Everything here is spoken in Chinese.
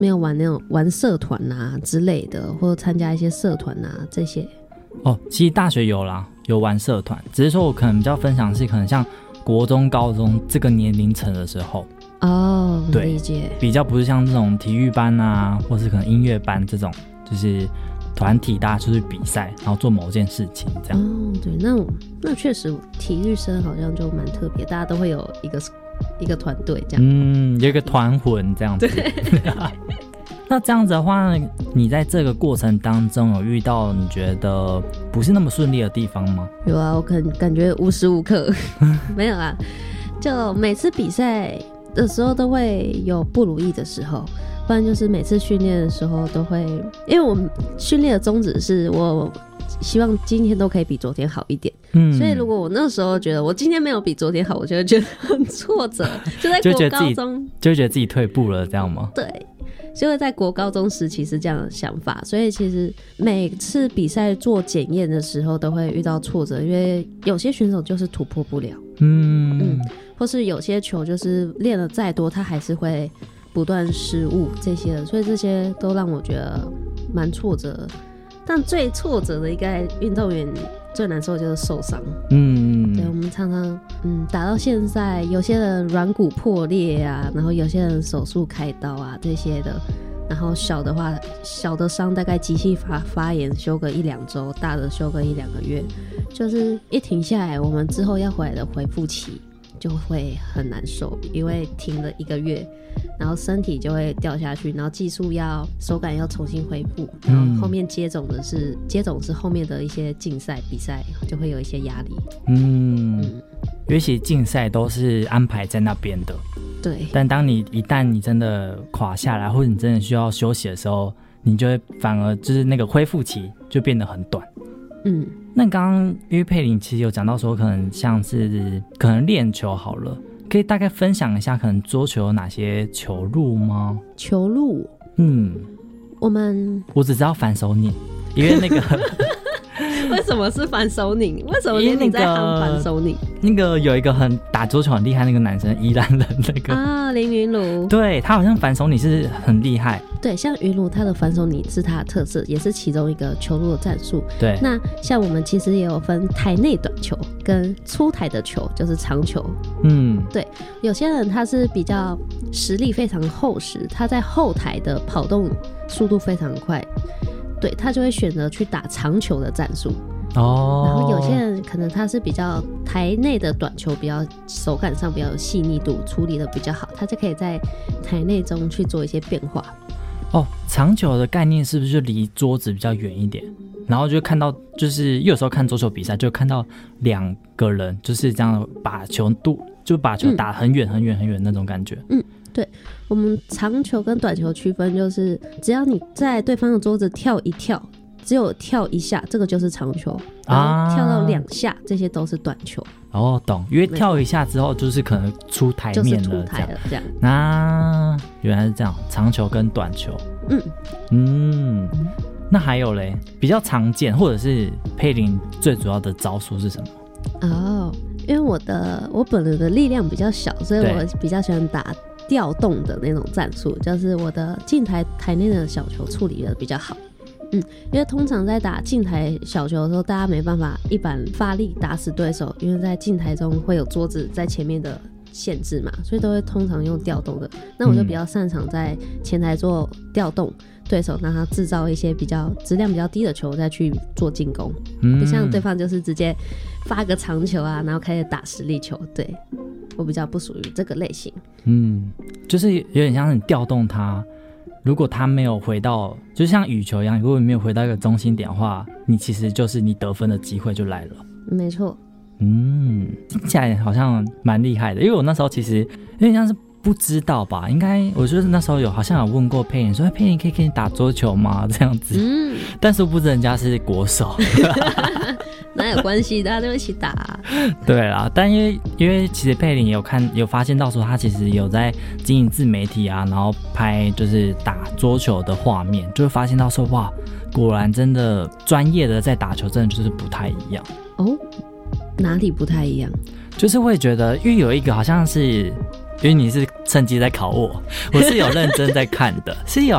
没有玩那种玩社团啊之类的，或者参加一些社团啊这些？ 其实大学有啦，有玩社团，只是说我可能比较分享是可能像国中、高中这个年龄层的时候。对， 理解。 比较不是像这种体育班啊，或是可能音乐班这种，就是团体大家出去比赛，然后做某件事情这样。 对，那确实体育生好像就蛮特别，大家都会有一个团队这样。 有一个团魂这样子。那这样子的话，你在这个过程当中有遇到你觉得不是那么顺利的地方吗？ 有啊，我感觉无时无刻没有啊，就每次比赛的时候都会有不如意的时候，不然就是每次训练的时候都会，因为我们训练的宗旨是我希望今天都可以比昨天好一点。所以如果我那时候觉得我今天没有比昨天好，我就会觉得很挫折，就在国高中就觉得自己退步了，这样吗？ 对，就会在国高中时期是这样的想法，所以其实每次比赛做检验的时候都会遇到挫折，因为有些选手就是突破不了，或是有些球就是练了再多，他还是会不断失误这些的，所以这些都让我觉得蛮挫折的。但最挫折的应该运动员最难受的就是受伤。对，我们常常打到现在，有些人软骨破裂啊，然后有些人手术开刀啊这些的，然后小的话，小的伤大概机器发炎休个1-2周，大的休个1-2个月，就是一停下来，我们之后要回来的恢复期就会很难受，因为停了1个月，然后身体就会掉下去，然后技术手感要重新恢复，然后后面接种是后面的一些竞赛比赛，就会有一些压力。 因为其实竞赛都是安排在那边的， 对。但当一旦你真的垮下来，或者你真的需要休息的时候，你就会反而就是那个恢复期就变得很短。那刚刚因为佩玲其实有讲到说，可能练球好了，可以大概分享一下可能桌球有哪些球路吗？ 球路，我只知道反手拧，因为那个为什么是反手拧？为什么你在行反手拧？ 那个有一个打桌球很厉害那个男生，宜兰人那个林云儒， 对，他好像反手拧是很厉害。 对，像云儒他的反手拧是他的特色，也是其中一个球路的战术。 对， 那像我们其实也有分台内短球跟出台的球，就是长球。对，有些人他是比较实力非常厚实，他在后台的跑动速度非常快，对，他就会选择去打长球的战术。然后有些人可能他是比较台内的短球，比较手感上比较有细腻度，处理的比较好，他就可以在台内中去做一些变化。 长球的概念是不是就离桌子比较远一点，然后就看到就是有时候看桌球比赛就看到2个人就是这样把球打很远很远很远那种感觉。 对，我们长球跟短球区分就是只要你在对方的桌子跳一跳，只有跳1下这个就是长球，然后跳到2下这些都是短球。 懂，因为跳1下之后就是可能出台面了， 就是出台了这样。 原来是这样，长球跟短球。那还有嘞，比较常见或者是佩玲最主要的招数是什么？ 因为我本人的力量比较小，所以我比较喜欢打调动的那种战术，就是我的近台内的小球处理的比较好。因为通常在打近台小球的时候，大家没办法一板发力打死对手，因为在近台中会有桌子在前面的限制嘛，所以都会通常用调动的。那我就比较擅长在前台做调动对手，让他制造一些比较质量比较低的球再去做进攻，不像对方就是直接发个长球啊，然后开始打实力球。对，我比较不属于这个类型。 就是有点像是你调动他，如果他没有回到，就像羽球一样，如果你没有回到一个中心点的话，你其实就是你得分的机会就来了。 没错。 听起来好像蛮厉害的，因为我那时候其实有点像是不知道吧，应该我觉得那时候好像有问过佩玲说，佩玲可以跟你打桌球吗？这样子。但是不知人家是国手。 哪有关系，大家都一起打。 对啦，但因为其实佩玲有发现到说，他其实有在经营自媒体啊，然后拍就是打桌球的画面，就会发现到说，哇，果然真的专业的在打球真的就是不太一样。哪里不太一样？ 就是会觉得，因为有一个好像是因为你是趁机在考我是有认真在看的，是有